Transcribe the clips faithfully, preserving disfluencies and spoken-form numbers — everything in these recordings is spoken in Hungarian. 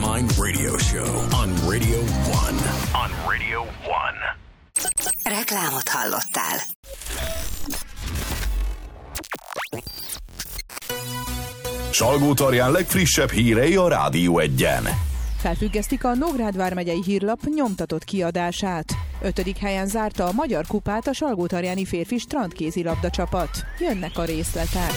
Online radio show on Radio One. On Radio One. Reklámot hallottál. Salgótarján legfrissebb hírei a Rádió Egyen. Felfüggesztik a Nógrád vármegyei hírlap nyomtatott kiadását. Ötödik helyen zárta a Magyar Kupát a salgótarjáni férfi strandkézilabda csapat. Jönnek a részletek.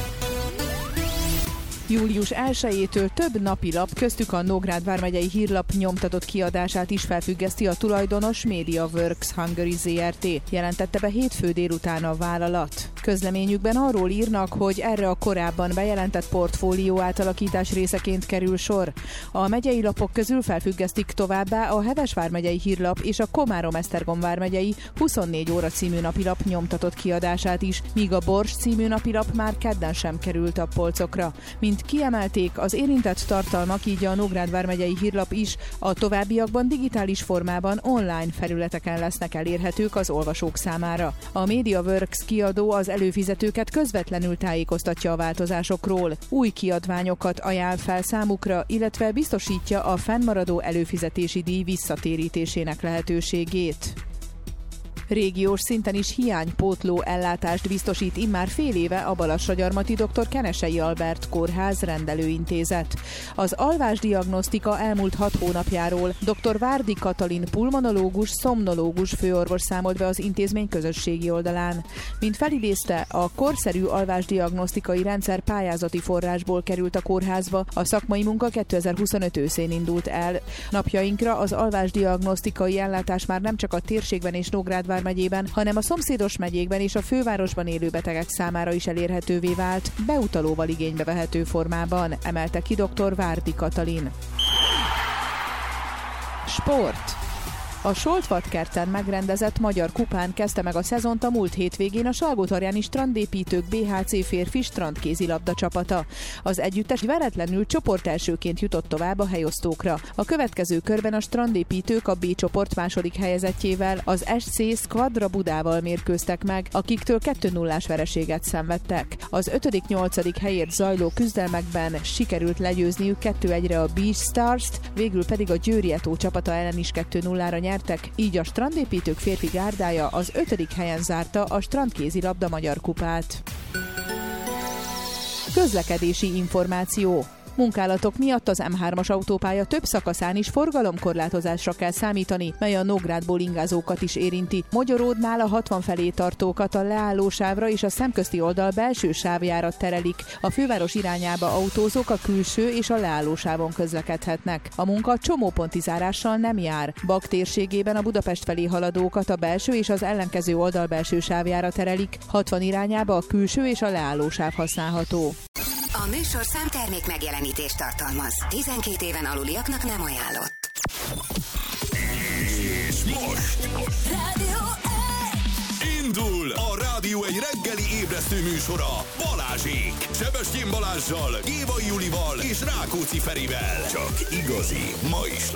július elsejétől több napilap, köztük a Nógrád vármegyei hírlap nyomtatott kiadását is felfüggeszti a tulajdonos MediaWorks Hungary zé er té, jelentette be hétfő délután a vállalat. Közleményükben arról írnak, hogy erre a korábban bejelentett portfólió átalakítás részeként kerül sor. A megyei lapok közül felfüggesztik továbbá a Heves vármegyei hírlap és a Komárom-Esztergom vármegyei huszonnégy óra című napilap nyomtatott kiadását is, míg a Bors című napilap már kedden sem került a polcokra. Mint kiemelték, az érintett tartalmak, így a Nógrád vármegyei hírlap is a továbbiakban digitális formában online felületeken lesznek elérhetők az olvasók számára. A MediaWorks kiadó az előfizetőket közvetlenül tájékoztatja a változásokról, új kiadványokat ajánl fel számukra, illetve biztosítja a fennmaradó előfizetési díj visszatérítésének lehetőségét. Régiós szinten is hiánypótló ellátást biztosít immár fél éve a Balassagyarmati dr. Kenesei Albert Kórház rendelőintézet. Az alvásdiagnosztika elmúlt hat hónapjáról dr. Várdi Katalin pulmonológus, szomnológus főorvos számolt be az intézmény közösségi oldalán. Mint felidézte, a korszerű alvásdiagnosztikai rendszer pályázati forrásból került a kórházba, a szakmai munka kétezer-huszonöt őszén indult el. Napjainkra az alvásdiagnosztikai ellátás már nem csak a térségben és Nógrád megyében, hanem a szomszédos megyékben és a fővárosban élő betegek számára is elérhetővé vált, beutalóval igénybe vehető formában, emelte ki dr. Várdi Katalin. Sport. A Soltvatkerten megrendezett Magyar Kupán kezdte meg a szezont a múlt hétvégén a salgótarjáni strandépítők bé há cé férfi strandkézilabda csapata. Az együttes veretlenül csoportelsőként jutott tovább a helyosztókra. A következő körben a strandépítők a B csoport második helyezettjével, az es cé Squadra Budával mérkőztek meg, akiktől kettő nullás vereséget szenvedtek. Az ötödik-nyolcadik helyért zajló küzdelmekben sikerült legyőzniük kettő egyre a Beach Stars-t, végül pedig a Győri Eto csapata ellen is kettő nullára nyertek, így a strandépítők férfi gárdája az ötödik helyen zárta a strandkézilabda Magyar Kupát. Közlekedési információ. Munkálatok miatt az em hármas autópálya több szakaszán is forgalomkorlátozásra kell számítani, mely a Nógrádból ingázókat is érinti. Mogyoródnál a hatvan felé tartókat a leállósávra és a szemközti oldal belső sávjára terelik. A főváros irányába autózók a külső és a leállósávon közlekedhetnek. A munka csomóponti zárással nem jár. Bag térségében a Budapest felé haladókat a belső és az ellenkező oldal belső sávjára terelik. hatvan irányába a külső és a leállósáv használható. A műsorszám termék megjelenítést tartalmaz. tizenkét éven aluliaknak nem ajánlott. És most Rádió indul a Rádió egy reggeli ébresztő műsora Balázsék. Sebestyén Balázssal, Gévai Julival és Rákóczi Ferivel. Csak igazi, ma is